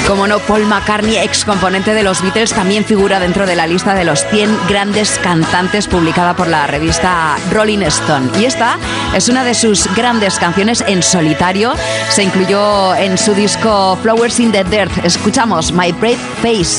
Como no, Paul McCartney, ex componente de los Beatles, también figura dentro de la lista de los 100 grandes cantantes publicada por la revista Rolling Stone. Y esta es una de sus grandes canciones en solitario. Se incluyó en su disco Flowers in the Dirt. Escuchamos My Brave Face.